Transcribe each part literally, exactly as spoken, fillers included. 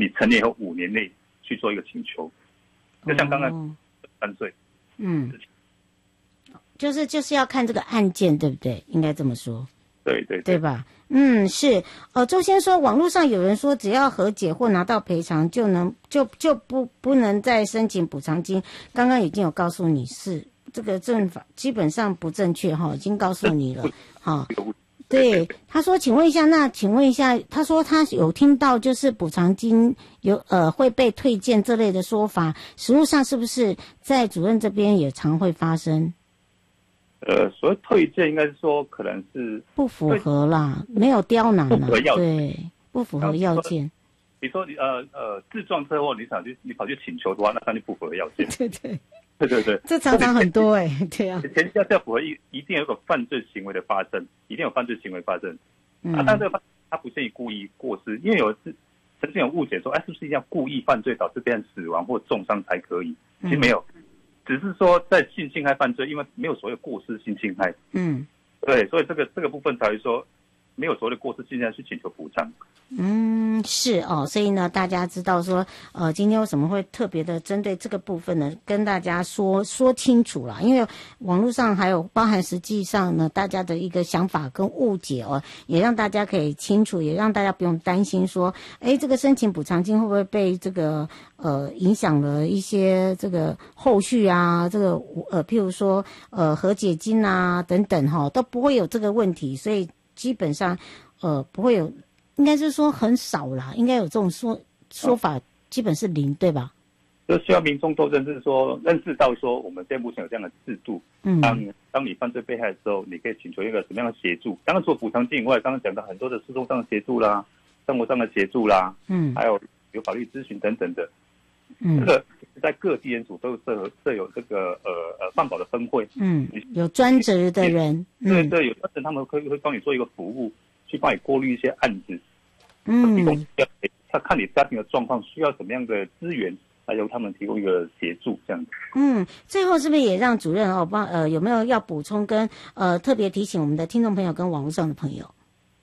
你成年后五年内去做一个请求，就像刚刚犯罪， 嗯，就是就是要看这个案件，对不对？应该这么说。 对对 对, 对吧？嗯，是。呃，周先说，网络上有人说，只要和解或拿到赔偿，就能就就不不能再申请补偿金。刚刚已经有告诉你是这个政法基本上不正确哈，已经告诉你了哈。对，他说，请问一下，那请问一下，他说他有听到就是补偿金有呃会被退件这类的说法，实务上是不是在主任这边也常会发生？ 呃，所谓退件应该是说可能是不符合啦，没有刁难啦， 不符合要件， 对，不符合要件。 比如说你呃呃自撞车祸，你想去你跑去请求的话，那那就不符合要件。 对对对对对， 这常常很多哎、欸，对啊。 前提要要符合一一定有一个犯罪行为的发生，一定有犯罪行为发生。嗯、啊，但这个他不限于故意过失，因为有是曾经有误解说，哎，是不是一定要故意犯罪导致别人死亡或重伤才可以？其实没有。嗯，只是说在性侵害犯罪，因为没有所谓过失性侵害，嗯，对，所以这个这个部分才会说没有所谓的过失性侵害去请求补偿。 嗯，是哦，所以呢，大家知道说，呃，今天为什么会特别的针对这个部分呢，跟大家说说清楚了，因为网络上还有包含实际上呢，大家的一个想法跟误解哦，也让大家可以清楚，也让大家不用担心说，哎，这个申请补偿金会不会被这个呃影响了一些这个后续啊，这个呃，譬如说呃和解金啊等等哈、哦，都不会有这个问题，所以基本上呃不会有。应该是说很少啦，应该有这种说说法，基本是零，对吧？ 就希望民众都认识说，认识到说，我们现在目前有这样的制度。嗯，当当你犯罪被害的时候，你可以请求一个什么样的协助？当然，除了补偿金以外，刚刚讲到很多的诉讼上的协助啦，生活上的协助啦，嗯，还有有法律咨询等等的。嗯，这个在各地检署都设设有这个呃呃犯保的分会。嗯， 有专职的人。 嗯、对对，有专人，他们可以会帮你做一个服务，去帮你过滤一些案子。 嗯， 提供他看你家庭的状况，需要什么样的资源，来由他们提供一个协助，这样子。 嗯，最后是不是也让主任哦帮呃有没有要补充跟呃特别提醒我们的听众朋友跟网络上的朋友？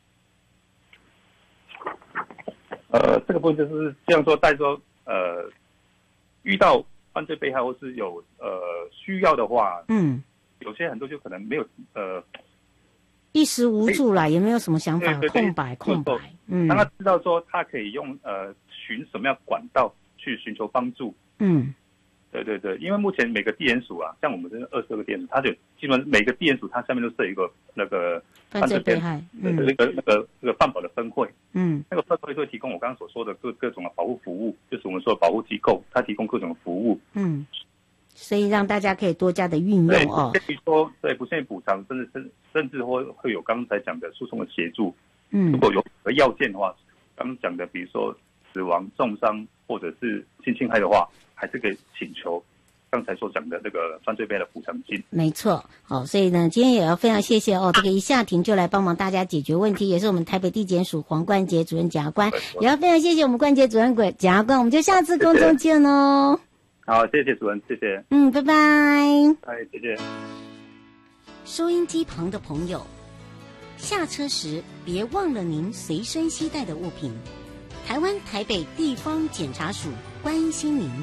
呃，这个部分就是这样说，在说呃遇到犯罪被害或是有呃需要的话，嗯，有些很多就可能没有呃。 一时无助啦，也没有什么想法， 对对对， 空白空白。 嗯，让他知道说他可以用呃寻什么样管道去寻求帮助。嗯，对对对，因为目前每个地检署啊，像我们这二十二个地检署，它就基本每个地检署它下面都设有一个那个犯罪被害那个那个那个那个犯保的分会。嗯，那个分会会提供我刚刚所说的各各种的保护服务，就是我们说的保护机构，它提供各种的服务。嗯。 所以让大家可以多加的运用哦。 对，比如说，对不限于补偿，甚至甚甚至会会有刚才讲的诉讼的协助。嗯，如果有要件的话，刚刚讲的，比如说死亡、重伤或者是性侵害的话，还是可以请求刚才所讲的这个犯罪被害的补偿金。 没错，好、哦，所以呢，今天也要非常谢谢哦，这个一下庭就来帮忙大家解决问题，也是我们台北地检署黄冠杰主任检察官，也要非常谢谢我们冠杰主任检察官，我们就下次空中见哦。 好，谢谢主任，谢谢。 嗯，拜拜。 哎，谢谢。 收音机旁的朋友，下车时别忘了您随身携带的物品。台湾台北地方检察署关心您。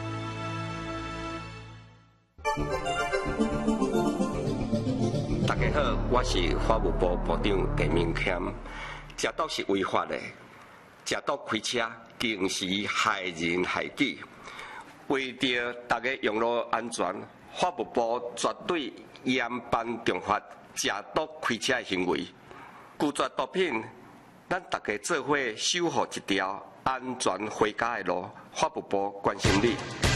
大家好，我是法务部部长陈明谦。食毒是违法的，食毒开车更是害人害己。为着大家用路安全，法务部绝对严办重罚食毒开车的行为。拒绝毒品，咱大家做伙守护一条安全回家的路。法务部关心你。